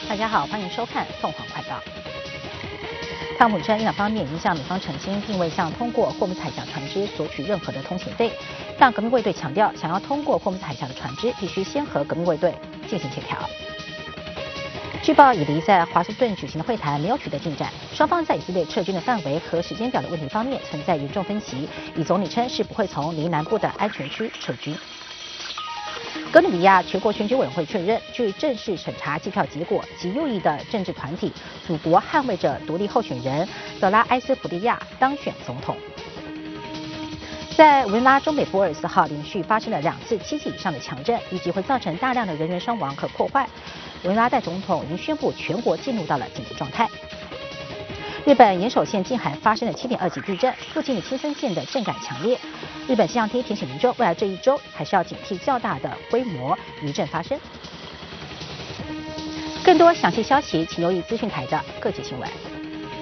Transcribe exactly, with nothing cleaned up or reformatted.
大家好，欢迎收看凤凰快报。汤姆称，伊朗方面已经向美方澄清，并未向通过霍姆斯海峡船只索取任何的通行费。但革命卫队强调，想要通过霍姆斯海峡的船只，必须先和革命卫队进行协调。据报，以黎在华盛顿举行的会谈没有取得进展，双方在以色列撤军的范围和时间表的问题方面存在严重分歧。以总理称是不会从黎南部的安全区撤军。哥伦比亚全国选举委员会确认，据正式审查计票结果，极右翼的政治团体“祖国捍卫者”独立候选人德拉埃斯普利亚当选总统。在文拉中北部二十四号连续发生了两次七级以上的强震，预计会造成大量的人员伤亡和破坏。文拉代总统已经宣布全国进入到了紧急状态。日本岩手县近海发生了七点二级地震，附近的青森县的震感强烈。日本气象厅提醒民众，未来这一周还是要警惕较大的规模余震发生。更多详细消息，请留意资讯台的各界新闻。